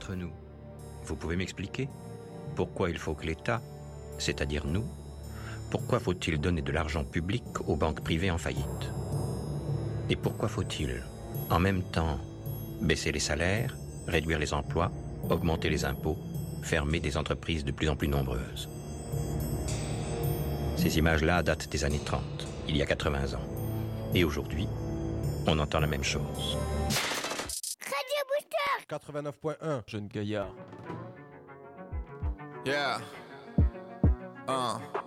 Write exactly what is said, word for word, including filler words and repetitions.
entre nous. Vous pouvez m'expliquer pourquoi il faut que l'État, c'est-à-dire nous, pourquoi faut-il donner de l'argent public aux banques privées en faillite? Et pourquoi faut-il, en même temps, baisser les salaires, réduire les emplois, augmenter les impôts, fermer des entreprises de plus en plus nombreuses? Ces images-là datent des années trente, il y a quatre-vingts ans. Et aujourd'hui, on entend la même chose. Radio Booster quatre-vingt-neuf point un, Jeune Gaillard. Yeah. Uh.